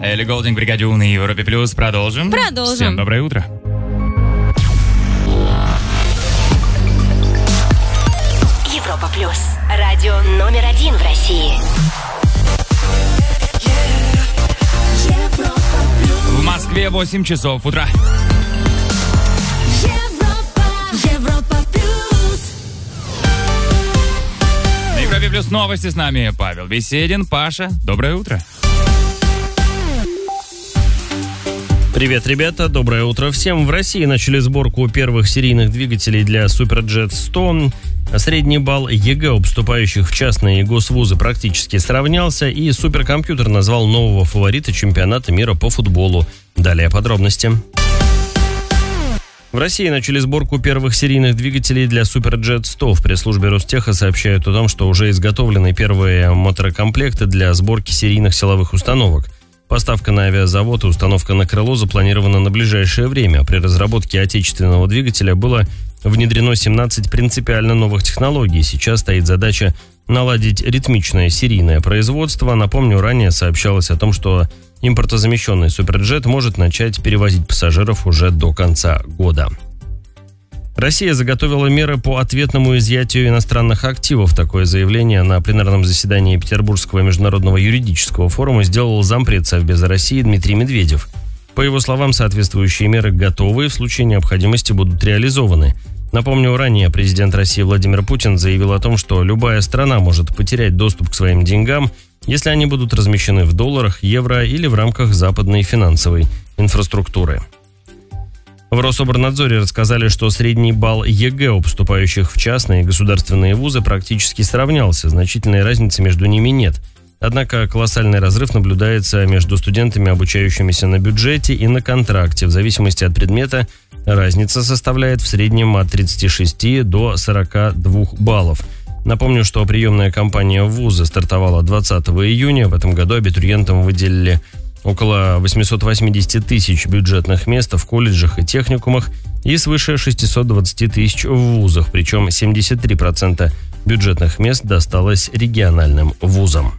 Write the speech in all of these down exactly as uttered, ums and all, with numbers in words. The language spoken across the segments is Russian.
Элли Голдинг, Бригадюн на Европе Плюс. Продолжим. Продолжим. Всем доброе утро. Европа Плюс. Радио номер один в России. В Москве восемь часов утра. На Европе Плюс новости с нами Павел Беседин. Паша, доброе утро. Привет, ребята, доброе утро всем. В России начали сборку первых серийных двигателей для Суперджет сто. Средний балл ЕГЭ у поступающих в частные и госвузы практически сравнялся, и суперкомпьютер назвал нового фаворита чемпионата мира по футболу. Далее подробности. В России начали сборку первых серийных двигателей для Суперджет сто. В пресс-службе Ростеха сообщают о том, что уже изготовлены первые моторокомплекты для сборки серийных силовых установок. Поставка на авиазавод и установка на крыло запланирована на ближайшее время. При разработке отечественного двигателя было внедрено семнадцать принципиально новых технологий. Сейчас стоит задача наладить ритмичное серийное производство. Напомню, ранее сообщалось о том, что импортозамещенный Суперджет может начать перевозить пассажиров уже до конца года. Россия заготовила меры по ответному изъятию иностранных активов. Такое заявление на пленарном заседании Петербургского международного юридического форума сделал зампред Совбеза России Дмитрий Медведев. По его словам, соответствующие меры готовы и в случае необходимости будут реализованы. Напомню, ранее президент России Владимир Путин заявил о том, что любая страна может потерять доступ к своим деньгам, если они будут размещены в долларах, евро или в рамках западной финансовой инфраструктуры. В Рособорнадзоре рассказали, что средний балл ЕГЭ у поступающих в частные и государственные вузы практически сравнялся, значительной разницы между ними нет. Однако колоссальный разрыв наблюдается между студентами, обучающимися на бюджете и на контракте. В зависимости от предмета разница составляет в среднем от тридцати шести до сорока двух баллов. Напомню, что приемная кампания в вузы стартовала двадцатого июня. В этом году абитуриентам выделили около восемьсот восемьдесят тысяч бюджетных мест в колледжах и техникумах и свыше шестьсот двадцать тысяч в вузах, причем семьдесят три процента бюджетных мест досталось региональным вузам.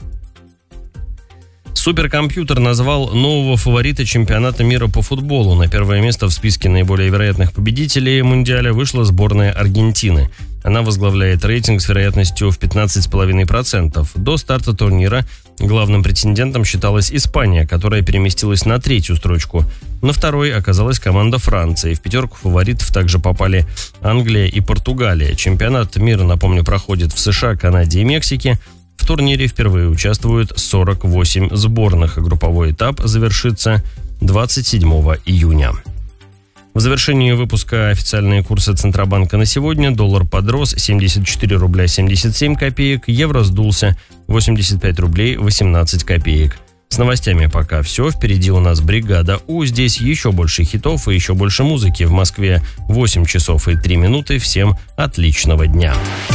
Суперкомпьютер назвал нового фаворита чемпионата мира по футболу. На первое место в списке наиболее вероятных победителей Мундиаля вышла сборная Аргентины. Она возглавляет рейтинг с вероятностью в пятнадцать целых пять десятых процента. До старта турнира главным претендентом считалась Испания, которая переместилась на третью строчку. На второй оказалась команда Франции. В пятерку фаворитов также попали Англия и Португалия. Чемпионат мира, напомню, проходит в США, Канаде и Мексике. В турнире впервые участвуют сорок восемь сборных, а групповой этап завершится двадцать седьмого июня. В завершении выпуска официальные курсы Центробанка на сегодня. Доллар подрос семьдесят четыре рубля семьдесят семь копеек, евро сдулся восемьдесят пять рублей восемнадцать копеек. С новостями пока все. Впереди у нас бригада У. Здесь еще больше хитов и еще больше музыки. В Москве восемь часов и три минуты. Всем отличного дня.